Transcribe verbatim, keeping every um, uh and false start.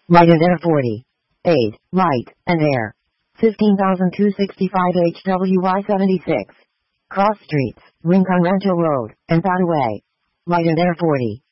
Light and Air forty. Aid, Light, and Air. fifteen thousand two hundred sixty-five H W Y seventy-six. Cross Streets, Rincon Rancho Road, and Padaway. Light and Air forty.